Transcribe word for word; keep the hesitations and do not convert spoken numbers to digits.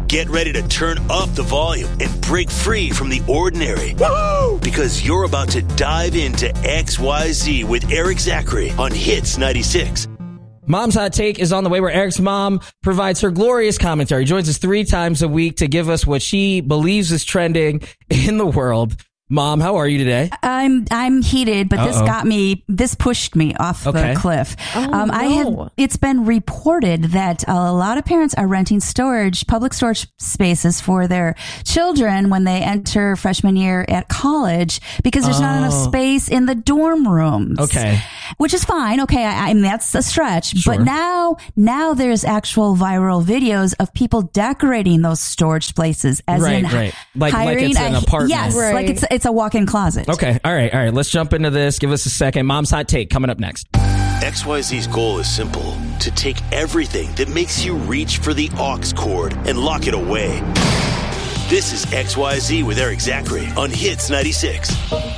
Get ready to turn up the volume and break free from the ordinary. Woo! Because you're about to dive into X Y Z with Eric Zachary on Hits ninety-six. Mom's Hot Take is on the way, where Eric's mom provides her glorious commentary. Joins us three times a week to give us what she believes is trending in the world. Mom, how are you today? I'm I'm heated, but Uh-oh. this got me. This pushed me off okay. the cliff. Oh, um, I no. have. It's been reported that a lot of parents are renting storage, public storage spaces for their children when they enter freshman year at college because there's oh. not enough space in the dorm rooms. Okay, which is fine. Okay, I, I mean that's a stretch, sure. but now now there's actual viral videos of people decorating those storage places, as right, in right, like hiring like it's an a, apartment. Yes, right. like it's it's a walk-in closet. Okay, all right, all right. Let's jump into this. Give us a second. Mom's Hot Take coming up next. X Y Z's goal is simple: to take everything that makes you reach for the aux cord and lock it away. This is X Y Z with Eric Zachary on Hits ninety-six.